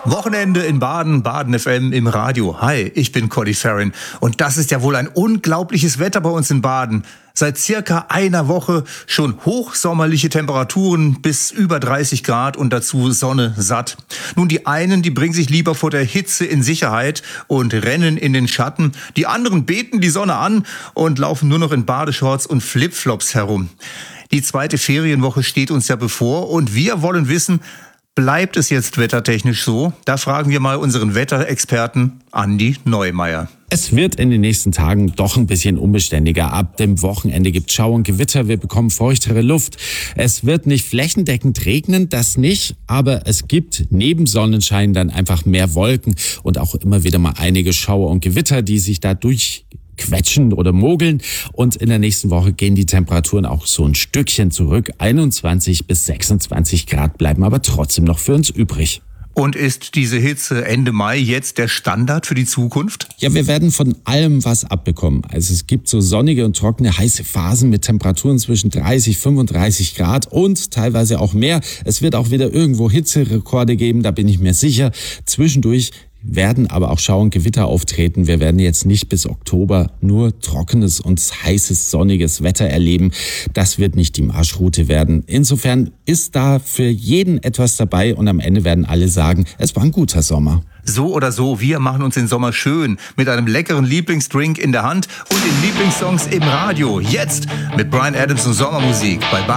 Wochenende in Baden, Baden FM im Radio. Hi, ich bin Colly Farron und das ist ja wohl ein unglaubliches Wetter bei uns in Baden. Seit circa einer Woche schon hochsommerliche Temperaturen bis über 30 Grad und dazu Sonne satt. Nun, die einen, die bringen sich lieber vor der Hitze in Sicherheit und rennen in den Schatten. Die anderen beten die Sonne an und laufen nur noch in Badeshorts und Flipflops herum. Die zweite Ferienwoche steht uns ja bevor und wir wollen wissen, bleibt es jetzt wettertechnisch so? Da fragen wir mal unseren Wetterexperten Andi Neumeier. Es wird in den nächsten Tagen doch ein bisschen unbeständiger. Ab dem Wochenende gibt es Schauer und Gewitter, wir bekommen feuchtere Luft. Es wird nicht flächendeckend regnen, das nicht, aber es gibt neben Sonnenschein dann einfach mehr Wolken und auch immer wieder mal einige Schauer und Gewitter, die sich da durchquetschen oder mogeln. Und in der nächsten Woche gehen die Temperaturen auch so ein Stückchen zurück. 21 bis 26 Grad bleiben aber trotzdem noch für uns übrig. Und ist diese Hitze Ende Mai jetzt der Standard für die Zukunft? Ja, wir werden von allem was abbekommen. Also es gibt so sonnige und trockene, heiße Phasen mit Temperaturen zwischen 30, 35 Grad und teilweise auch mehr. Es wird auch wieder irgendwo Hitzerekorde geben, da bin ich mir sicher. Zwischendurch werden aber auch Schauer und Gewitter auftreten. Wir werden jetzt nicht bis Oktober nur trockenes und heißes, sonniges Wetter erleben. Das wird nicht die Marschroute werden. Insofern ist da für jeden etwas dabei und am Ende werden alle sagen, es war ein guter Sommer. So oder so, wir machen uns den Sommer schön mit einem leckeren Lieblingsdrink in der Hand und den Lieblingssongs im Radio. Jetzt mit Bryan Adams und Sommermusik bei